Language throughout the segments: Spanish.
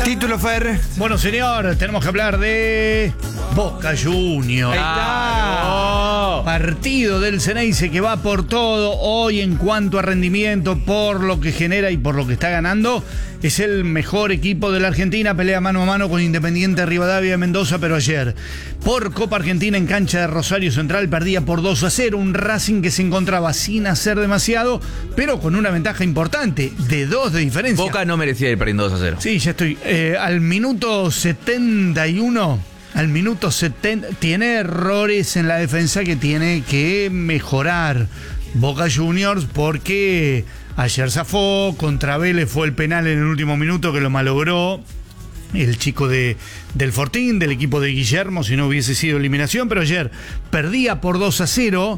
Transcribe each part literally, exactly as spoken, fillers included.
Título, Fer. Bueno, señor, tenemos que hablar de Boca Juniors. Ahí está. Oh. Partido del Ceneice que va por todo hoy en cuanto a rendimiento, por lo que genera y por lo que está ganando. Es el mejor equipo de la Argentina, pelea mano a mano con Independiente Rivadavia de Mendoza, pero ayer por Copa Argentina en cancha de Rosario Central perdía por dos a cero, un Racing que se encontraba sin hacer demasiado, pero con una ventaja importante, de dos de diferencia. Boca no merecía ir perdiendo dos a cero. Sí, ya estoy. Eh, al minuto setenta y uno, al minuto setenta, tiene errores en la defensa que tiene que mejorar Boca Juniors, porque ayer zafó, contra Vélez fue el penal en el último minuto que lo malogró el chico de, del Fortín, del equipo de Guillermo, si no hubiese sido eliminación, pero ayer perdía por dos a cero.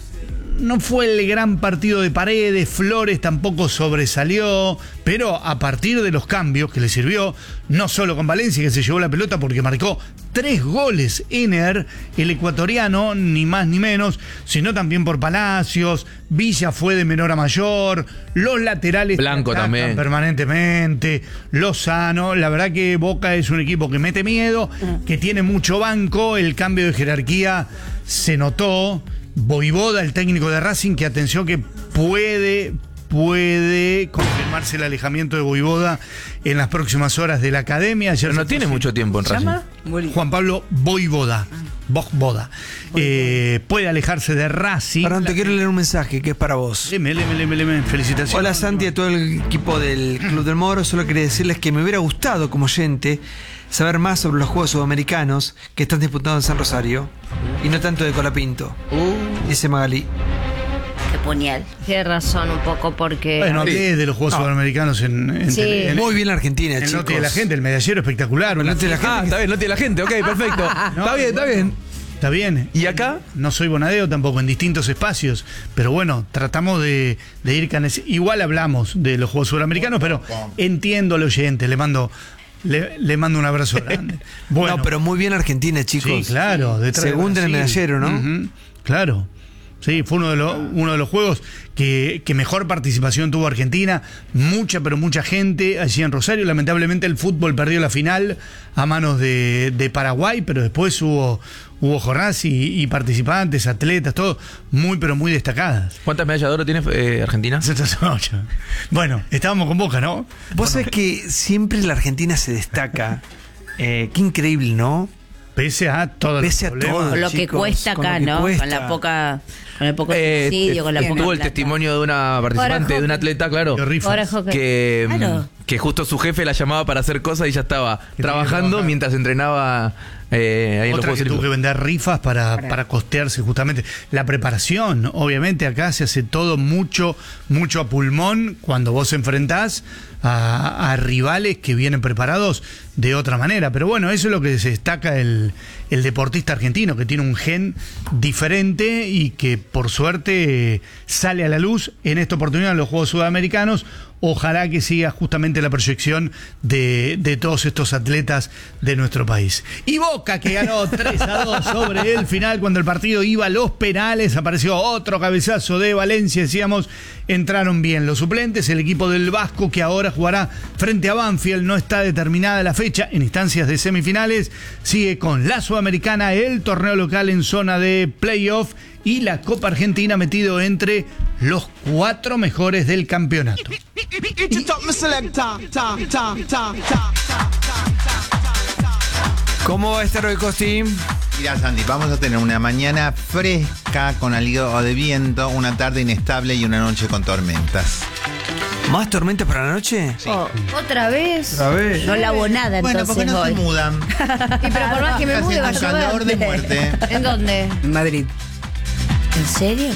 No fue el gran partido de Paredes, Flores tampoco sobresalió, pero a partir de los cambios que le sirvió, no solo con Valencia, que se llevó la pelota porque marcó tres goles Ener, el ecuatoriano, ni más ni menos, sino también por Palacios, Villa fue de menor a mayor, los laterales Blanco también permanentemente, Lozano. La verdad que Boca es un equipo que mete miedo, que tiene mucho banco, el cambio de jerarquía se notó. Voivoda, el técnico de Racing, que atención que puede, puede confirmarse el alejamiento de Voivoda en las próximas horas de la academia. Ayer Pero no tiene mucho tiempo en Racing. Juan Pablo Voivoda. Voivoda. Eh, puede alejarse de Racing. Perdón, te quiero leer un mensaje que es para vos. Leme, leme, leme, leme. Felicitaciones. Hola Santi, a todo el equipo del Club del Moro. Solo quería decirles que me hubiera gustado como oyente saber más sobre los Juegos Sudamericanos que están disputando en San Rosario y no tanto de Colapinto. Uh. Dice Magali. Qué puñal. Tiene razón un poco porque... Bueno, hablé de los Juegos no. Sudamericanos en, en, Sí. tele, en Muy bien la Argentina, el chicos. Note de la Gente, el medallero espectacular. El Note de la Gente. Ah, está bien, no tiene la gente, ok, perfecto. No, está bien, está bien. Está bien. ¿Y acá? No soy bonadeo tampoco, en distintos espacios. Pero bueno, tratamos de, de ir... Canec- Igual hablamos de los Juegos Sudamericanos, pero entiendo al oyente. Le mando... Le, le mando un abrazo grande. Bueno, No, pero muy bien Argentina, chicos. sí, claro. detrás de Segunda en el Brasil. medallero, ¿no? Ujú, claro. Sí, fue uno de los, uno de los juegos que, que mejor participación tuvo Argentina. Mucha, pero mucha gente allí en Rosario. Lamentablemente el fútbol perdió la final a manos de, de Paraguay, pero después hubo, hubo jornadas y, y participantes, atletas, todo muy, pero muy destacadas. ¿Cuántas medallas de oro tiene eh, Argentina? Bueno, estábamos con Boca, ¿no? Vos sabés que siempre la Argentina se destaca. Eh, qué increíble, ¿no? Pese a todo. Pese a todo. Con lo que chicos, cuesta con lo acá, que ¿no? cuesta. Con la poca... Con el poco Eh, subsidio, con la poca tuvo el plata. testimonio de una participante, de un atleta, claro, Qué rifas. Ahora, Joque. que, Claro. que justo su jefe la llamaba para hacer cosas y ya estaba que trabajando trabajar. mientras entrenaba eh, ahí en los Otra Juegos que tuvo que Olímpicos. vender rifas para, para costearse justamente. La preparación, obviamente acá se hace todo mucho, mucho a pulmón cuando vos enfrentás a, a rivales que vienen preparados de otra manera. Pero bueno, eso es lo que se destaca el, el deportista argentino, que tiene un gen diferente y que por suerte sale a la luz en esta oportunidad en los Juegos Sudamericanos. Ojalá que siga justamente la proyección de, de todos estos atletas de nuestro país. Y Boca, que ganó tres a dos sobre el final cuando el partido iba a los penales. Apareció otro cabezazo de Valencia. Decíamos, entraron bien los suplentes. El equipo del Vasco, que ahora jugará frente a Banfield, no está determinada la fecha en instancias de semifinales. Sigue con la Sudamericana, el torneo local en zona de playoff y la Copa Argentina metido entre los cuatro mejores del campeonato. ¿Cómo va a estar hoy, Costi? Mira, Sandy, vamos a tener una mañana fresca con algo de viento, una tarde inestable y una noche con tormentas. ¿Más tormentas para la noche? Oh, ¿otra vez? Otra vez. No lavo nada Bueno, entonces porque no hoy. se mudan. Y pero por más que me Está mude va a haciendo calor de llover. muerte. ¿En dónde? En Madrid. ¿En serio?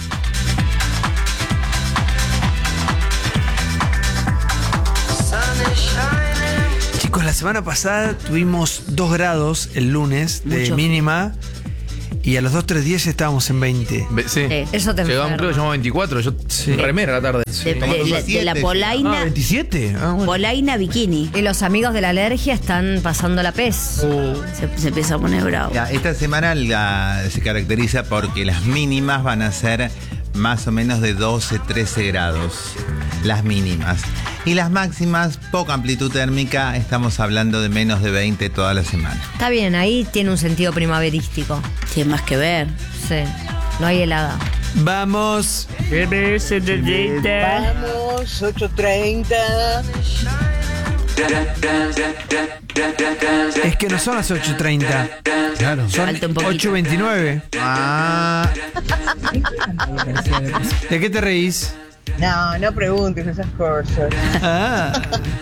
Chicos, la semana pasada tuvimos dos grados el lunes de Mucho. mínima y a los dos tres días estábamos en veinte. Ve- Sí. Sí. Eso te Llegamos, enferma. creo que llamamos veinticuatro. Yo Sí. remera a la tarde. De, de- Como de- de diecisiete, la sí. polaina, Ah, veintisiete. Ah, bueno. polaina bikini. Y los amigos de la alergia están pasando la pez. Se, se empieza a poner bravo. Ya, esta semana la- se caracteriza porque las mínimas van a ser más o menos de doce, trece grados. Las mínimas. Y las máximas, poca amplitud térmica, estamos hablando de menos de veinte toda la semana. Está bien, ahí tiene un sentido primaverístico. Tiene más que ver. Sí, no hay helada. Vamos. Vamos, ocho treinta. Es que no son las ocho treinta, Claro. son Falta un poquito. ocho veintinueve. Ah, ¿De qué te reís? No, no preguntes esas cosas. Ah.